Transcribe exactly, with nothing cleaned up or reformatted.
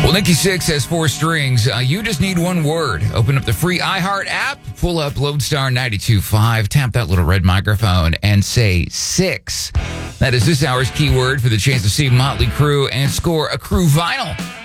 Well, Nikki Six has four strings. Uh, you just need one word. Open up the free iHeart app, pull up Lodestar ninety-two point five, tap that little red microphone, and say six. That is this hour's keyword for the chance to see Motley Crue and score a Crue vinyl.